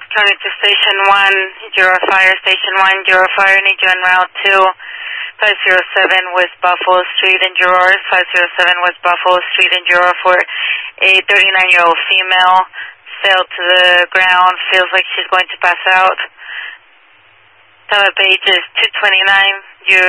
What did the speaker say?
County to Station 1, Euro Fire, Station 1, Euro Fire, need you on Route 2, 507 West Buffalo Street in Girard, 507 West Buffalo Street in Girard for a 39-year-old female, fell to the ground, feels like she's going to pass out. Tower page is 229,